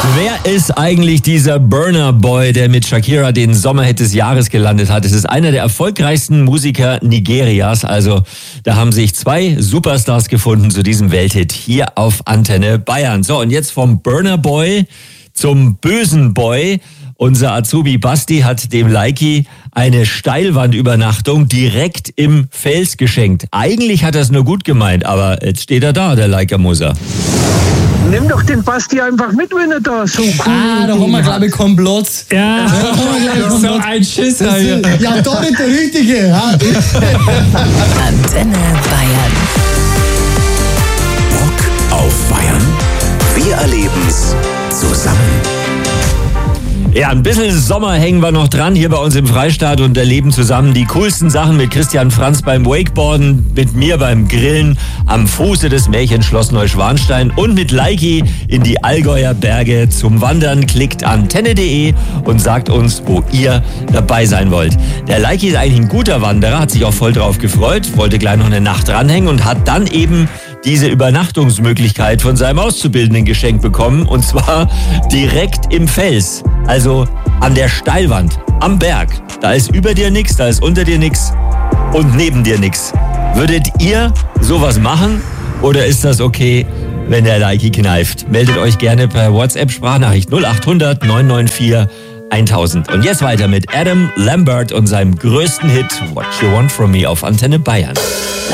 Wer ist eigentlich dieser Burna Boy, der mit Shakira den Sommerhit des Jahres gelandet hat? Es ist einer der erfolgreichsten Musiker Nigerias. Also da haben sich zwei Superstars gefunden zu diesem Welthit hier auf Antenne Bayern. So, und jetzt vom Burna Boy zum bösen Boy. Unser Azubi Basti hat dem Leiki eine Steilwandübernachtung direkt im Fels geschenkt. Eigentlich hat er es nur gut gemeint, aber jetzt steht er da, der Leika-Muser. Nimm doch den Basti einfach mit, wenn er da so cool da haben wir, glaube ich, Komplott. Ja, so ein Schisser hier. Ja, doch nicht der Richtige. Ja. Antenne Bayern. Bock auf Bayern? Wir erleben's zusammen. Ja, ein bisschen Sommer hängen wir noch dran hier bei uns im Freistaat und erleben zusammen die coolsten Sachen mit Christian Franz beim Wakeboarden, mit mir beim Grillen am Fuße des Märchenschloss Neuschwanstein und mit Leiki in die Allgäuer Berge zum Wandern. Klickt antenne.de und sagt uns, wo ihr dabei sein wollt. Der Leiki ist eigentlich ein guter Wanderer, hat sich auch voll drauf gefreut, wollte gleich noch eine Nacht dranhängen und hat dann eben diese Übernachtungsmöglichkeit von seinem Auszubildenden geschenkt bekommen, und zwar direkt im Fels, also an der Steilwand, am Berg. Da ist über dir nichts, da ist unter dir nichts und neben dir nichts. Würdet ihr sowas machen oder ist das okay, wenn der Leiki kneift? Meldet euch gerne per WhatsApp-Sprachnachricht 0800 994 1000. Und jetzt weiter mit Adam Lambert und seinem größten Hit What You Want From Me auf Antenne Bayern.